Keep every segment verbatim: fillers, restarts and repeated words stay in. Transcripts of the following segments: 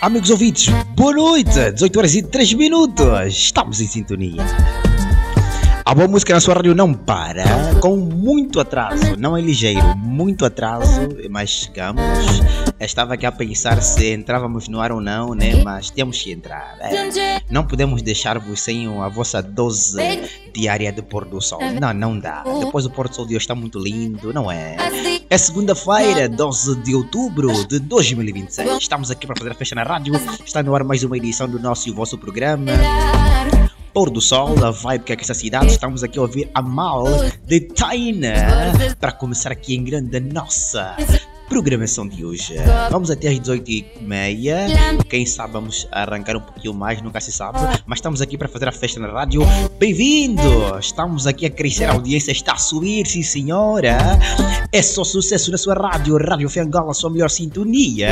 Amigos ouvintes, boa noite, dezoito horas e três minutos, estamos em sintonia. A boa música na sua rádio não para, com muito atraso, não é ligeiro, muito atraso, mas chegamos. Eu estava aqui a pensar se entrávamos no ar ou não, né? Mas temos que entrar. É. Não podemos deixar-vos sem a vossa dose diária de pôr do sol. Não, não dá. Depois do pôr do sol de hoje está muito lindo, não é? É segunda-feira, doze de outubro de dois mil e vinte e seis. Estamos aqui para fazer a festa na rádio. Está no ar mais uma edição do nosso e o vosso programa Pôr do Sol, a vibe que é essa cidade. Estamos aqui a ouvir a Mal de Taina para começar aqui em grande a nossa programação de hoje. Vamos até às dezoito e meia. Quem sabe vamos arrancar um pouquinho mais, nunca se sabe. Mas estamos aqui para fazer a festa na rádio. Bem-vindo! Estamos aqui a crescer, a audiência está a subir, sim senhora. É só sucesso na sua rádio, Rádio Fengala, a sua melhor sintonia.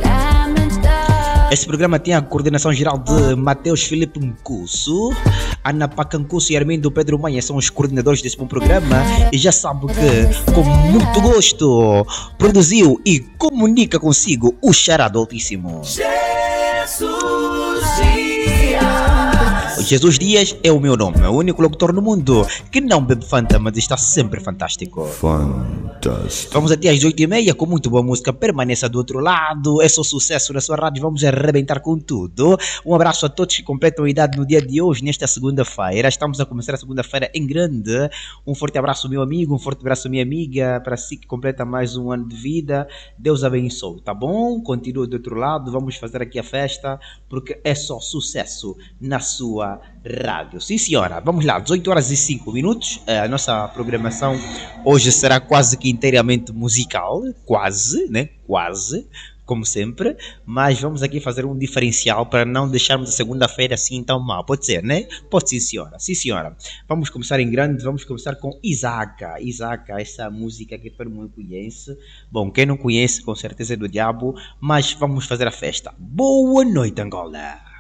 Este programa tem a coordenação geral de Mateus Filipe Mcusso, Ana Pacancusso e Armindo Pedro Manha são os coordenadores desse bom programa. E já sabe que, com muito gosto, produziu e comunica consigo o Charado Altíssimo. Jesus Dias. Jesus Dias é o meu nome, o único locutor no mundo que não bebe Fanta, mas está sempre fantástico. Fantástico. Vamos até às oito e meia com muito boa música. Permaneça do outro lado, é só sucesso na sua rádio. Vamos arrebentar com tudo. Um abraço a todos que completam a idade no dia de hoje, nesta segunda-feira. Estamos a começar a segunda-feira em grande. Um forte abraço, meu amigo, um forte abraço, minha amiga, para si que completa mais um ano de vida. Deus abençoe, tá bom? Continua do outro lado, vamos fazer aqui a festa, porque é só sucesso na sua rádio. Sim senhora, vamos lá, dezoito horas e cinco minutos. A nossa programação hoje será quase que inteiramente musical, quase, né? Quase, como sempre, mas vamos aqui fazer um diferencial para não deixarmos a segunda-feira assim tão mal. Pode ser, né? Pode, sim senhora, sim senhora. Vamos começar em grande, vamos começar com Isaaca. Isaaca, essa música que todo mundo conhece. Bom, quem não conhece com certeza é do diabo, mas vamos fazer a festa. Boa noite, Angola.